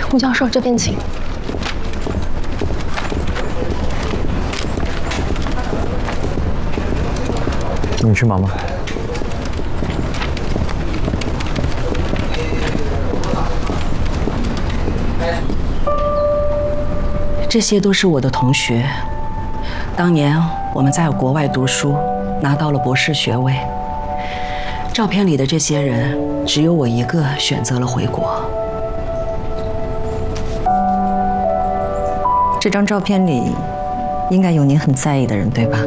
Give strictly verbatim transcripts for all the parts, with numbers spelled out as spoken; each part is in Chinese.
吴教授，这边请。 你去忙吧。 这些都是我的同学，当年我们在国外读书，拿到了博士学位。照片里的这些人，只有我一个选择了回国。 这张照片里，应该有您很在意的人，对吧？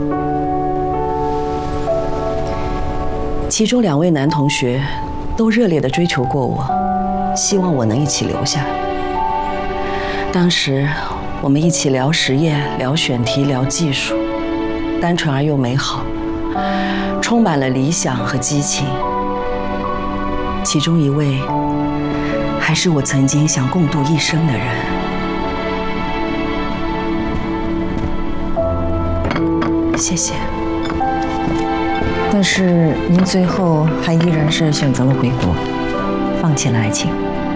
其中两位男同学都热烈地追求过我，希望我能一起留下。当时我们一起聊实验、聊选题、聊技术，单纯而又美好，充满了理想和激情。其中一位还是我曾经想共度一生的人。谢谢。 但是您最后还依然是选择了回国，放弃了爱情。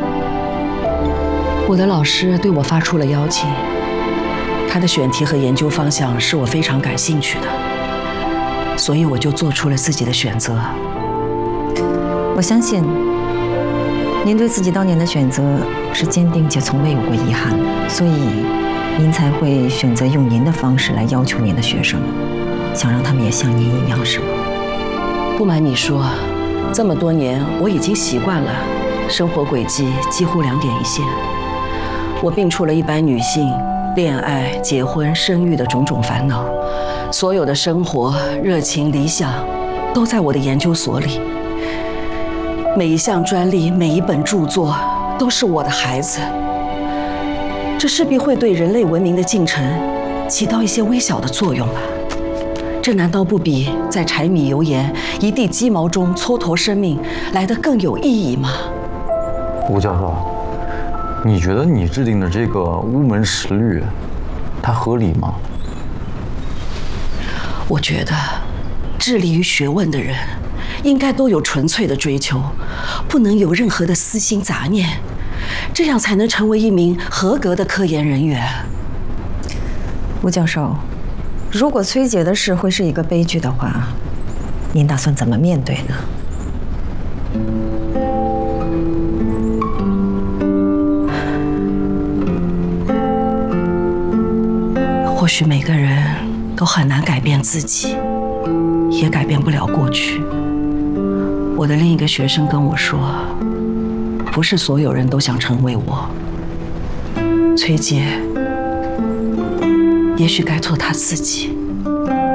我的老师对我发出了邀请，他的选题和研究方向是我非常感兴趣的，所以我就做出了自己的选择。 我相信您对自己当年的选择是坚定且从未有过遗憾的，所以您才会选择用您的方式来要求您的学生，想让他们也像您一样，是吗？ 不瞒你说，这么多年我已经习惯了生活轨迹几乎两点一线。我摒除了一般女性恋爱、结婚、生育的种种烦恼，所有的生活、热情、理想，都在我的研究所里。每一项专利、每一本著作，都是我的孩子。这势必会对人类文明的进程起到一些微小的作用吧？这难道不比在柴米油盐、一地鸡毛中蹉跎生命来得更有意义吗？ 吴教授，你觉得你制定的这个乌门十律，它合理吗？ 我觉得，致力于学问的人，应该都有纯粹的追求，不能有任何的私心杂念，这样才能成为一名合格的科研人员。 吴教授，如果崔姐的事会是一个悲剧的话，您打算怎么面对呢？ 或许每个人都很难改变自己，也改变不了过去。我的另一个学生跟我说，不是所有人都想成为我。崔姐，也许该做她自己。